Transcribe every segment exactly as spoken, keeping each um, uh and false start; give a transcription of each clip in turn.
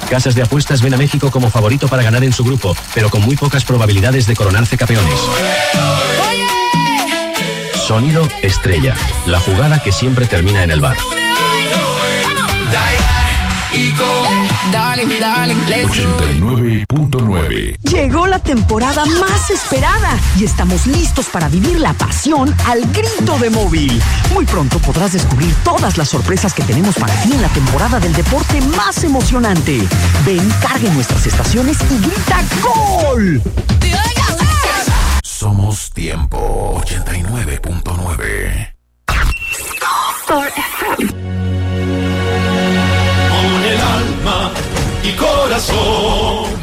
Casas de apuestas ven a México como favorito para ganar en su grupo, pero con muy pocas probabilidades de coronarse campeones. Sonido estrella, la jugada que siempre termina en el bar. ochenta y nueve punto nueve. Llegó la temporada más esperada y estamos listos para vivir la pasión al grito de Móvil. Muy pronto podrás descubrir todas las sorpresas que tenemos para ti en la temporada del deporte más emocionante. Ven, cargue nuestras estaciones y grita ¡Gol! Somos Tiempo ochenta y nueve punto nueve. Con el alma y corazón.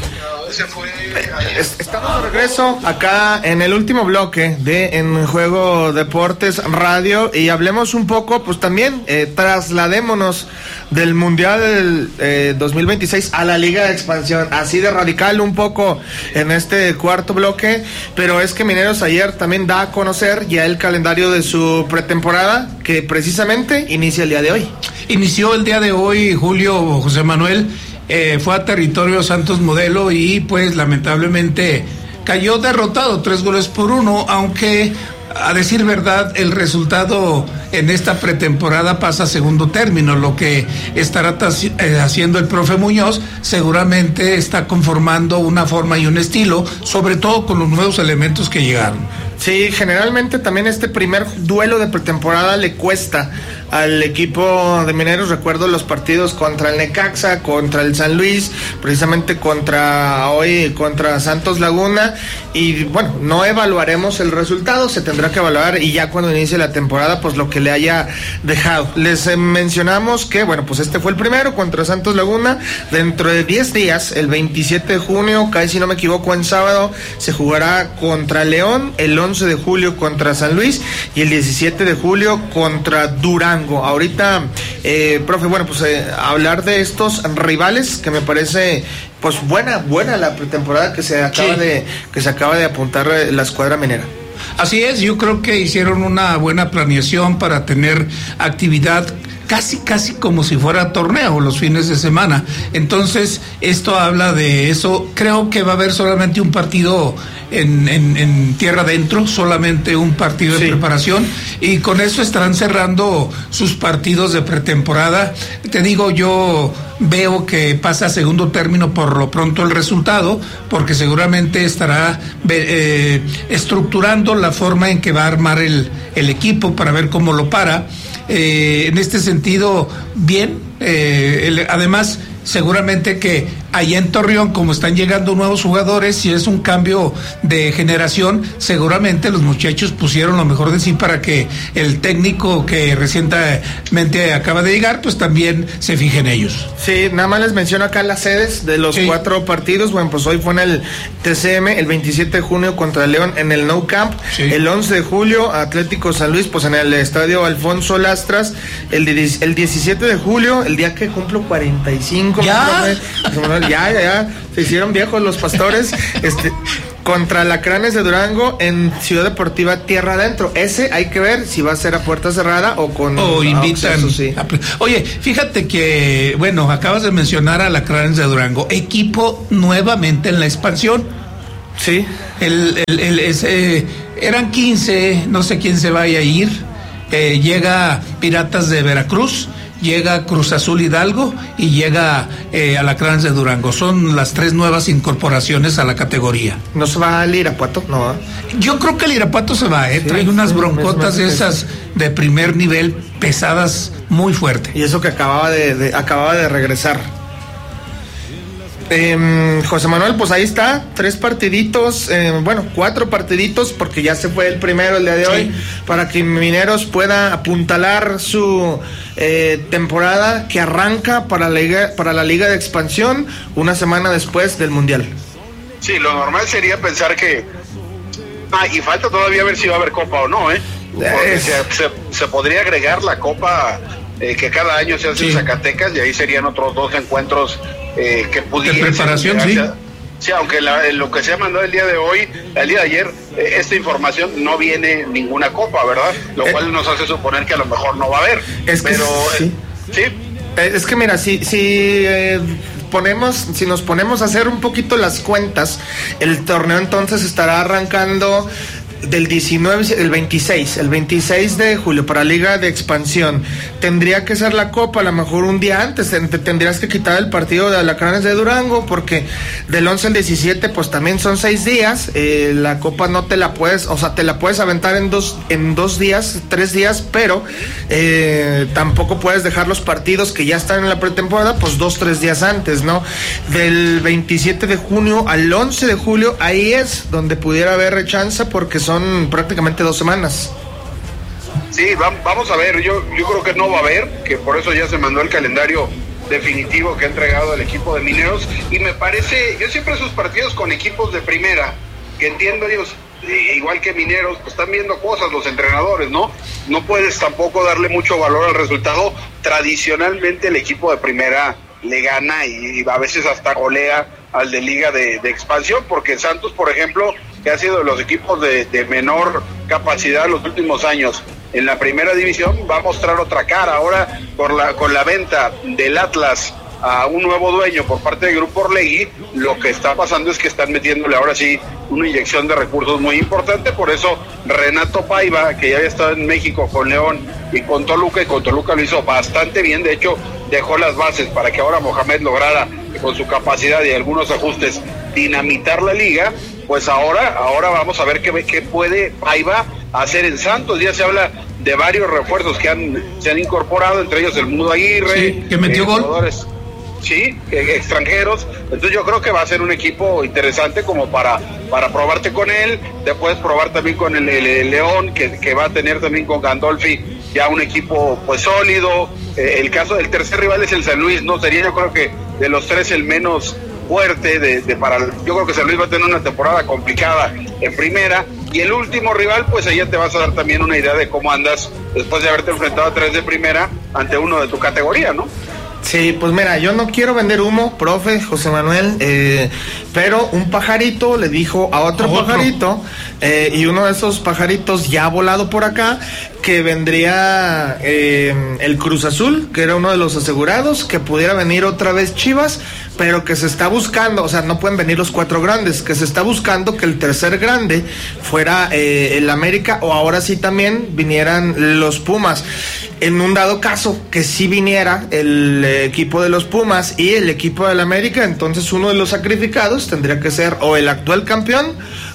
Estamos de regreso acá en el último bloque de En Juego Deportes Radio y hablemos un poco, pues también eh, trasladémonos del Mundial del, eh, dos mil veintiséis a la Liga de Expansión, así de radical un poco en este cuarto bloque, pero es que Mineros ayer también da a conocer ya el calendario de su pretemporada que precisamente inicia el día de hoy. Inició el día de hoy, Julio, José Manuel. Eh, fue a territorio Santos Modelo y pues lamentablemente cayó derrotado tres goles por uno, aunque a decir verdad el resultado en esta pretemporada pasa a segundo término. Lo que estará taci- eh, haciendo el profe Muñoz seguramente está conformando una forma y un estilo, sobre todo con los nuevos elementos que llegaron. Sí, generalmente también este primer duelo de pretemporada le cuesta al equipo de Mineros. Recuerdo los partidos contra el Necaxa, contra el San Luis, precisamente contra hoy, contra Santos Laguna, y bueno, no evaluaremos el resultado, se tendrá que evaluar y ya cuando inicie la temporada, pues lo que le haya dejado. Les eh, mencionamos que, bueno, pues este fue el primero contra Santos Laguna. Dentro de diez días, el veintisiete de junio, cae si no me equivoco en sábado, se jugará contra León, el once de julio contra San Luis y el diecisiete de julio contra Durango. Ahorita, eh, profe, bueno, pues eh, hablar de estos rivales que me parece pues buena, buena la pretemporada que se acaba sí. de que se acaba de apuntar eh, la escuadra minera. Así es, yo creo que hicieron una buena planeación para tener actividad casi casi como si fuera torneo los fines de semana. Entonces esto habla de eso. Creo que va a haber solamente un partido en, en, en tierra adentro, solamente un partido de sí. preparación, y con eso estarán cerrando sus partidos de pretemporada. Te digo, yo veo que pasa a segundo término por lo pronto el resultado, porque seguramente estará eh, estructurando la forma en que va a armar el, el equipo para ver cómo lo para. Eh, en este sentido, bien, eh, el, además seguramente que allá en Torreón, como están llegando nuevos jugadores, si es un cambio de generación, seguramente los muchachos pusieron lo mejor de sí para que el técnico que recientemente acaba de llegar, pues también se fije en ellos. Sí, nada más les menciono acá las sedes de los sí. cuatro partidos. Bueno, pues hoy fue en el T C M, el veintisiete de junio contra León en el Nou Camp, sí. el once de julio Atlético San Luis, pues en el estadio Alfonso Lastras, el, el diecisiete de julio, el día que cumplo cuarenta y cinco. ¿Ya? Ya, ya, ya, se hicieron viejos los pastores, este, contra Alacranes de Durango en Ciudad Deportiva Tierra Adentro. Ese hay que ver si va a ser a puerta cerrada o con... O invitan. Acceso, sí. a, oye, fíjate que, bueno, acabas de mencionar a Alacranes de Durango, equipo nuevamente en la expansión. Sí. El, el, el, ese, eran quince, no sé quién se vaya a ir, eh, llega Piratas de Veracruz, llega Cruz Azul Hidalgo y llega eh, Alacranes de Durango. Son las tres nuevas incorporaciones a la categoría. ¿No se va al Irapuato? No. ¿eh? Yo creo que el Irapuato se va, ¿eh? Sí, trae unas sí, broncotas de esas de primer nivel, pesadas, muy fuerte. Y eso que acababa de, de acababa de regresar. Eh, José Manuel, pues ahí está, tres partiditos, eh, bueno, cuatro partiditos, porque ya se fue el primero el día de sí. hoy, para que Mineros pueda apuntalar su eh, temporada que arranca para la liga, para la Liga de Expansión una semana después del Mundial. Sí, lo normal sería pensar que ah, y falta todavía ver si va a haber Copa o no, ¿eh? Porque se, se, se podría agregar la Copa eh, que cada año se hace sí. en Zacatecas, y ahí serían otros dos encuentros Eh, que pudiera de preparación, sí. Sí, aunque la, lo que se ha mandado el día de hoy, el día de ayer, eh, esta información no viene ninguna copa, ¿verdad? Lo eh, cual nos hace suponer que a lo mejor no va a haber. Es que pero sí. Eh, ¿sí? Es que mira, si, si eh, ponemos, si nos ponemos a hacer un poquito las cuentas, el torneo entonces estará arrancando del diecinueve, el veintiséis, el veintiséis de julio para Liga de Expansión. Tendría que ser la Copa a lo mejor un día antes, te tendrías que quitar el partido de Alacranes de Durango, porque del once al diecisiete pues también son seis días, eh, la Copa no te la puedes, o sea, te la puedes aventar en dos, en dos días, tres días, pero eh, tampoco puedes dejar los partidos que ya están en la pretemporada, pues dos, tres días antes, ¿no? Del veintisiete de junio al once de julio, ahí es donde pudiera haber chance, porque son prácticamente dos semanas. Sí, vamos a ver, yo, yo creo que no va a haber, que por eso ya se mandó el calendario definitivo que ha entregado el equipo de Mineros, y me parece, yo siempre esos partidos con equipos de primera, que entiendo ellos, igual que Mineros, pues están viendo cosas los entrenadores, ¿no? No puedes tampoco darle mucho valor al resultado. Tradicionalmente el equipo de primera le gana y, y a veces hasta golea al de Liga de, de Expansión, porque Santos, por ejemplo, que ha sido de los equipos de, de menor capacidad los últimos años en la primera división, va a mostrar otra cara. Ahora, por la, con la venta del Atlas a un nuevo dueño por parte del Grupo Orlegui, lo que está pasando es que están metiéndole ahora sí una inyección de recursos muy importante. Por eso Renato Paiva, que ya había estado en México con León y con Toluca, y con Toluca lo hizo bastante bien, de hecho dejó las bases para que ahora Mohamed lograra, con su capacidad y algunos ajustes, dinamitar la liga. Pues ahora, ahora vamos a ver qué, qué puede Paiva hacer en Santos. Ya se habla de varios refuerzos que han, se han incorporado, entre ellos el Mudo Aguirre, sí, que metió eh, gol. Sí, eh, extranjeros. Entonces yo creo que va a ser un equipo interesante como para, para probarte con él. Te puedes probar también con el, el, el León, que, que va a tener también con Gandolfi ya un equipo pues sólido. Eh, el caso del tercer rival es el San Luis, ¿no? Sería, yo creo que de los tres el menos fuerte de, de para yo creo que San Luis va a tener una temporada complicada en primera, y el último rival pues ahí ya te vas a dar también una idea de cómo andas después de haberte enfrentado a tres de primera ante uno de tu categoría, ¿no? Sí, pues mira, yo no quiero vender humo, profe José Manuel, eh, pero un pajarito le dijo a otro, ¿A otro? pajarito, eh, y uno de esos pajaritos ya ha volado por acá, que vendría eh, el Cruz Azul, que era uno de los asegurados, que pudiera venir otra vez Chivas, pero que se está buscando, o sea, no pueden venir los cuatro grandes, que se está buscando que el tercer grande fuera eh, el América, o ahora sí también vinieran los Pumas. En un dado caso que sí viniera el eh, equipo de los Pumas y el equipo del América, entonces uno de los sacrificados tendría que ser o el actual campeón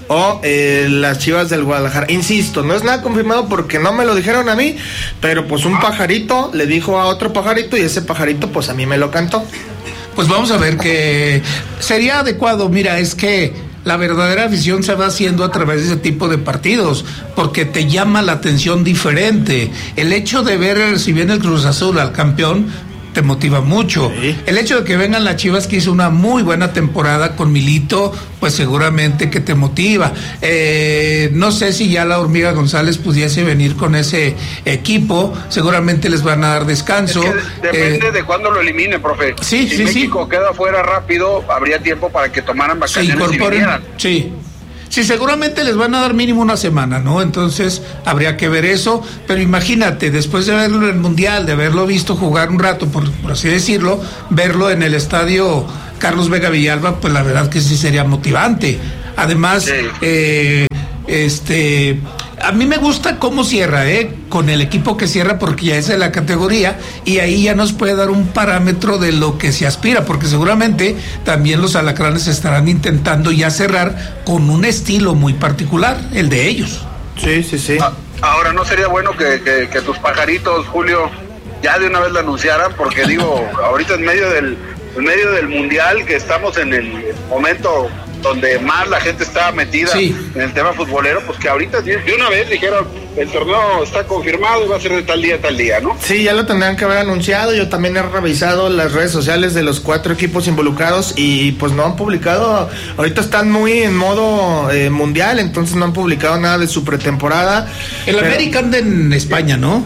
o eh, las Chivas del Guadalajara. Insisto, no es nada confirmado porque no me lo dijeron a mí, pero pues un pajarito le dijo a otro pajarito y ese pajarito pues a mí me lo cantó. Pues vamos a ver que sería adecuado. Mira, es que la verdadera afición se va haciendo a través de ese tipo de partidos, porque te llama la atención diferente. El hecho de ver, si viene el Cruz Azul al campeón, te motiva mucho. Sí. El hecho de que vengan las Chivas, que hizo una muy buena temporada con Milito, pues seguramente que te motiva. Eh, no sé si ya la Hormiga González pudiese venir con ese equipo, seguramente les van a dar descanso. Es que depende eh, de cuándo lo elimine, profe. Sí, si sí, México sí. queda fuera rápido, habría tiempo para que tomaran vacaciones. Se incorporen, y sí. Sí, seguramente les van a dar mínimo una semana, ¿no? Entonces habría que ver eso, pero imagínate, después de verlo en el Mundial, de haberlo visto jugar un rato, por, por así decirlo, verlo en el estadio Carlos Vega Villalba, pues la verdad que sí sería motivante. Además, sí. eh, este... A mí me gusta cómo cierra, ¿eh? Con el equipo que cierra, porque ya es de la categoría, y ahí ya nos puede dar un parámetro de lo que se aspira, porque seguramente también los alacranes estarán intentando ya cerrar con un estilo muy particular, el de ellos. Sí, sí, sí. Ahora, ¿no sería bueno que, que, que tus pajaritos, Julio, ya de una vez lo anunciaran? Porque digo, ahorita en medio del, en medio del Mundial, que estamos en el momento donde más la gente está metida sí. en el tema futbolero, pues que ahorita de una vez dijeron, el torneo está confirmado y va a ser de tal día, tal día, ¿no? Sí, ya lo tendrían que haber anunciado. Yo también he revisado las redes sociales de los cuatro equipos involucrados y pues no han publicado, ahorita están muy en modo eh, mundial, entonces no han publicado nada de su pretemporada. El pero... América anda en España, ¿no?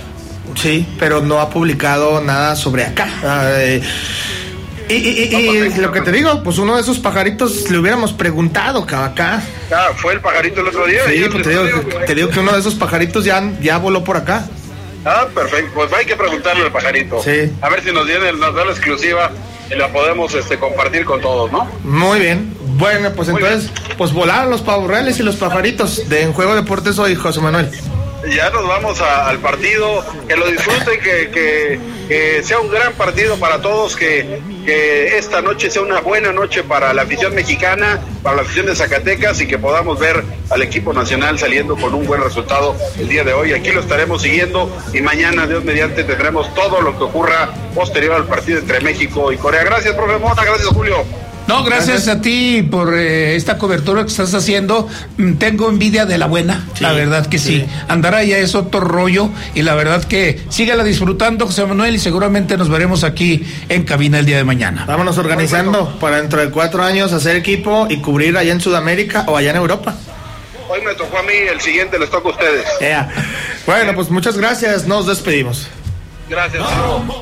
Sí, pero no ha publicado nada sobre acá. Eh, Y, y, y, y lo que te digo, pues uno de esos pajaritos le hubiéramos preguntado acá. Ah, fue el pajarito el otro día. Sí, pues te digo, te digo que uno de esos pajaritos ya, ya voló por acá. Ah, perfecto. Pues hay que preguntarle al pajarito. Sí. A ver si nos, viene, nos da la exclusiva y la podemos este, compartir con todos, ¿no? Muy bien. Bueno, pues Muy entonces, bien. pues volaron los pavos reales y los pajaritos de En Juego Deportes hoy, José Manuel. Ya nos vamos a, al partido, que lo disfruten, que, que, que sea un gran partido para todos, que, que esta noche sea una buena noche para la afición mexicana, para la afición de Zacatecas, y que podamos ver al equipo nacional saliendo con un buen resultado el día de hoy. Aquí lo estaremos siguiendo y mañana, Dios mediante, tendremos todo lo que ocurra posterior al partido entre México y Corea. Gracias, profe Mota, gracias, Julio. No, gracias, gracias a ti por eh, esta cobertura que estás haciendo. Mm, tengo envidia de la buena, sí, la verdad que sí. sí. Andará ya es otro rollo y la verdad que síguela disfrutando, José Manuel, y seguramente nos veremos aquí en cabina el día de mañana. Vámonos organizando bueno. para dentro de cuatro años hacer equipo y cubrir allá en Sudamérica o allá en Europa. Hoy me tocó a mí, el siguiente les toca a ustedes. Yeah. Bueno, pues muchas gracias, nos despedimos. Gracias.